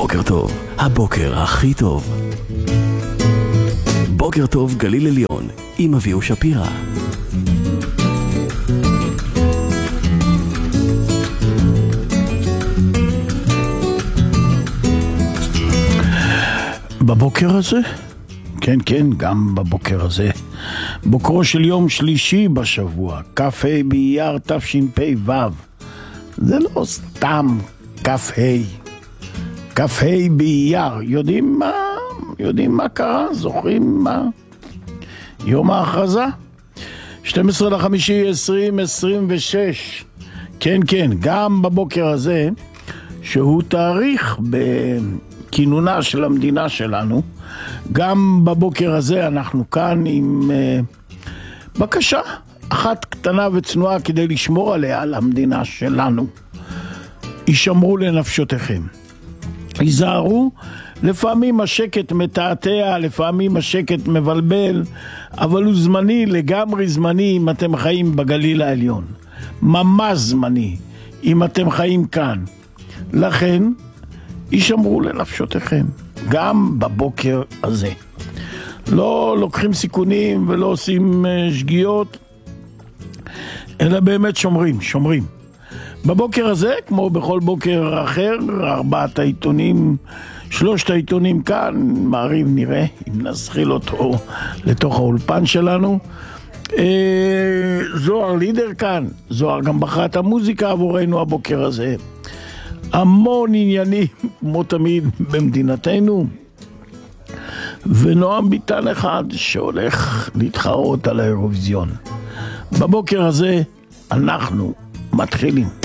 בוקר טוב, הבוקר הכי טוב. בוקר טוב גליל עליון, עם אביהו שפירא. בבוקר הזה? כן, גם בבוקר הזה. בוקרו של יום שלישי בשבוע, כ"ה באייר תשפ"ו. זה לא סתם כ"ה. כ"ה באייר. יודעים מה קרה? זוכרים מה? יום ההכרזה? 12/5/2026. כן, גם בבוקר הזה, שהוא תאריך בכינונה של המדינה שלנו, גם בבוקר הזה אנחנו כאן עם בקשה אחת קטנה וצנועה כדי לשמור עליה, על המדינה שלנו. הישמרו לנפשותיכם. היזהרו, לפעמים השקט מתעתע, לפעמים השקט מבלבל, אבל הוא זמני, לגמרי זמני אם אתם חיים בגליל העליון. ממש זמני אם אתם חיים כאן. לכן, הישמרו לנפשותיכם, גם בבוקר הזה. לא לוקחים סיכונים ולא עושים שגיאות, אלא באמת שומרים. בבוקר הזה, כמו בכל בוקר אחר, 3 העיתונים כאן, מעריב נראה, אם נזחיל אותו לתוך האולפן שלנו. זוהר לידר כאן, זוהר גם בחרה את המוזיקה עבורנו הבוקר הזה. המון עניינים, כמו תמיד, במדינתנו. ונועם ביטן אחד שהולך להתחרות על האירוויזיון. בבוקר הזה אנחנו מתחילים.